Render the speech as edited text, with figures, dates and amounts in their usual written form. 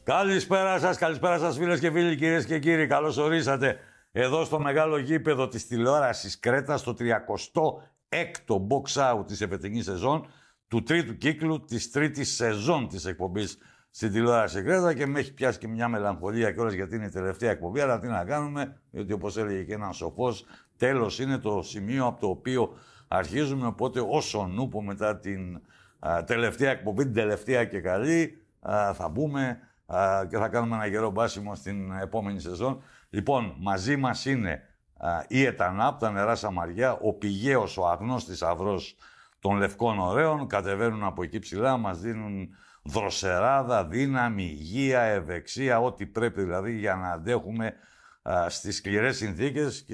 Καλησπέρα σας φίλες και φίλοι, κυρίες και κύριοι. Καλώς ορίσατε εδώ στο μεγάλο γήπεδο της τηλεόρασης Κρέτας, στο 36ο box out της εφετινής σεζόν, του τρίτου κύκλου της τρίτης σεζόν της εκπομπής στην τηλεόραση Κρέτα, και με έχει πιάσει και μια μελαγχολία κιόλας γιατί είναι η τελευταία εκπομπή, αλλά τι να κάνουμε, γιατί όπως έλεγε και ένας σοφός, τέλος είναι το σημείο από το οποίο αρχίζουμε, οπότε όσο νούπο μετά την τελευταία εκπομπή, την τελευταία και καλή, θα μπούμε και θα κάνουμε ένα γερό μπάσιμο στην επόμενη σεζόν. Λοιπόν, μαζί μας είναι η Ετανάπ, τα νερά Σαμαριά, ο πηγαίος, ο αγνώστης αυρός των Λευκών Ωραίων. Κατεβαίνουν από εκεί ψηλά, μας δίνουν δροσεράδα, δύναμη, υγεία, ευεξία, ό,τι πρέπει δηλαδή για να αντέχουμε στις σκληρές συνθήκες. Και